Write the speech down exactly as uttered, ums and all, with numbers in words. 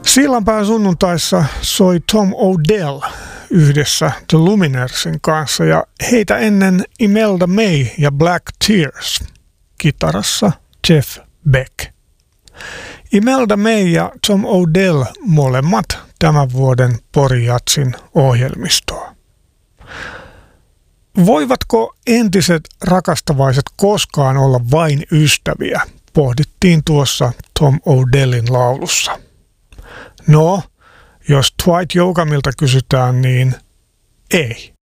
Sillanpään sunnuntaissa soi Tom Odell yhdessä The Lumineersin kanssa ja heitä ennen Imelda May ja Black Tears, kitarassa Jeff Beck. Imelda May ja Tom Odell molemmat tämän vuoden Porijatsin ohjelmistoa. Voivatko entiset rakastavaiset koskaan olla vain ystäviä, pohdittiin tuossa Tom Odellin laulussa. No, jos Dwight Yoakamilta kysytään, niin ei.